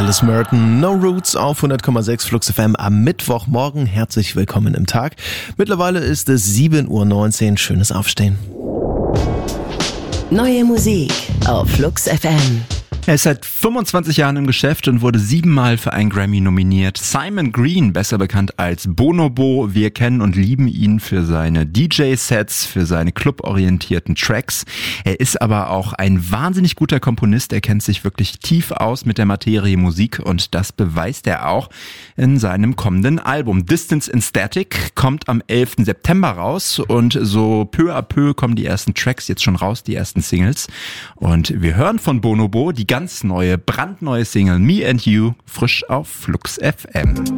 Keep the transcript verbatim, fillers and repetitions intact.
Alice Merton, No Roots auf hundert Komma sechs Flux F M am Mittwochmorgen. Herzlich willkommen im Tag. Mittlerweile ist es sieben Uhr neunzehn. Schönes Aufstehen. Neue Musik auf Flux F M. Er ist seit fünfundzwanzig Jahren im Geschäft und wurde siebenmal für einen Grammy nominiert. Simon Green, besser bekannt als Bonobo. Wir kennen und lieben ihn für seine D J-Sets, für seine cluborientierten Tracks. Er ist aber auch ein wahnsinnig guter Komponist. Er kennt sich wirklich tief aus mit der Materie Musik und das beweist er auch in seinem kommenden Album. Distance in Static kommt am elften September raus und so peu à peu kommen die ersten Tracks jetzt schon raus, die ersten Singles. Und wir hören von Bonobo die ganz neue, brandneue Single Me and You, frisch auf Flux F M.